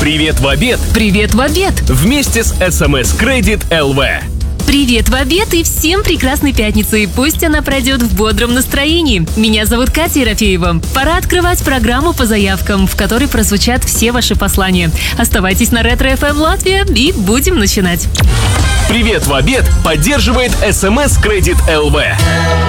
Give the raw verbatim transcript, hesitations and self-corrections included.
Привет в обед. Привет в обед. Вместе с эс эм эс Credit эл ви. Привет в обед и всем прекрасной пятницы. Пусть она пройдет в бодром настроении. Меня зовут Катя Ерофеева. Пора открывать программу по заявкам, в которой прозвучат все ваши послания. Оставайтесь на Ретро эф эм Латвия и будем начинать. Привет в обед поддерживает эс эм эс Credit эл ви.